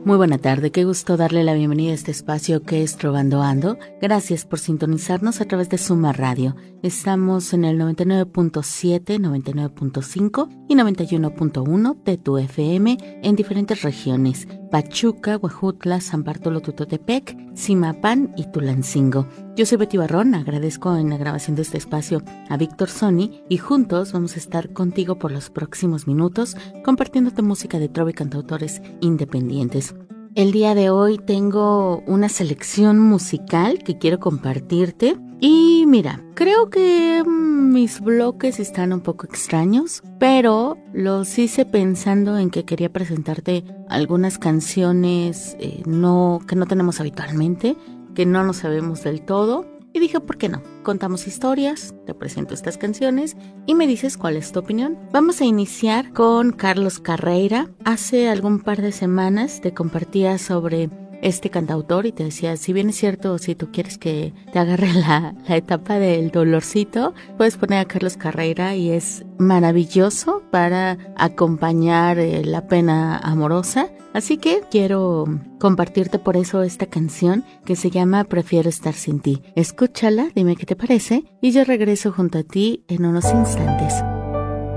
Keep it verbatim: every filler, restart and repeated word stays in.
Muy buena tarde, qué gusto darle la bienvenida a este espacio que es Trovando Ando. Gracias por sintonizarnos a través de Suma Radio. Estamos en el noventa y nueve punto siete, noventa y nueve punto cinco y noventa y uno punto uno de tu F M en diferentes regiones: Pachuca, Huajutla, San Bartolo Tutotepec, Zimapán y Tulancingo. Yo soy Betty Barrón, agradezco en la grabación de este espacio a Víctor Sony y juntos vamos a estar contigo por los próximos minutos compartiéndote música de trova y cantautores independientes. El día de hoy tengo una selección musical que quiero compartirte y mira, creo que mis bloques están un poco extraños, pero los hice pensando en que quería presentarte algunas canciones eh, no, que no tenemos habitualmente, que no nos sabemos del todo. Y dije, ¿por qué no? Contamos historias, te presento estas canciones y me dices cuál es tu opinión. Vamos a iniciar con Carlos Carreira. Hace algún par de semanas te compartía sobre este cantautor y te decía, si bien es cierto, si tú quieres que te agarre la, la etapa del dolorcito, puedes poner a Carlos Carreira y es maravilloso para acompañar eh, la pena amorosa. Así que quiero compartirte por eso esta canción que se llama Prefiero estar sin ti. Escúchala, dime qué te parece y yo regreso junto a ti en unos instantes.